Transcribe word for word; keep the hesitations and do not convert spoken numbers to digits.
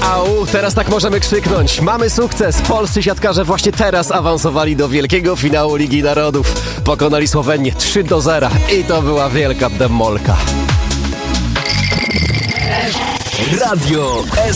Au, teraz tak możemy krzyknąć. Mamy sukces. Polscy siatkarze właśnie teraz awansowali do wielkiego finału Ligi Narodów. Pokonali Słowenię trzy do zera i to była wielka demolka. Radio S